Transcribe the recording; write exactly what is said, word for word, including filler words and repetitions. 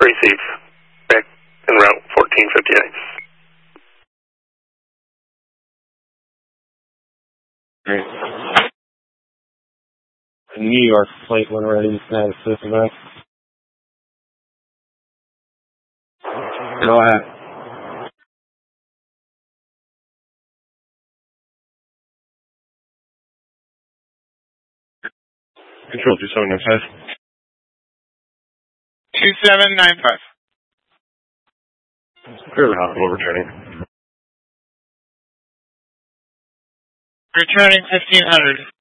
Receive. Back en route fourteen fifty-nine. Great. New York flight when ready. Can I assist in that? Go ahead. Control two seven nine five. two seven nine five. Clear the hospital returning. Returning fifteen hundred.